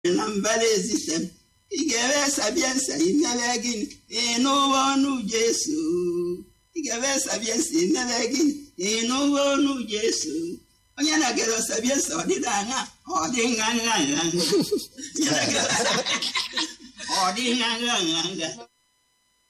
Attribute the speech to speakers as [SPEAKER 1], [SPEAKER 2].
[SPEAKER 1] na mbara ezitem ị ga-ewe sabiensa imebe gịnị n'ụwa ọnụ Jesu ị ga-ewe sabiensa imebe gịnị n'ụwa ọnụ Jesu onye na-agara sabiensa ọdịda anya ọ dị nha nha nha ọ dị nha nha nha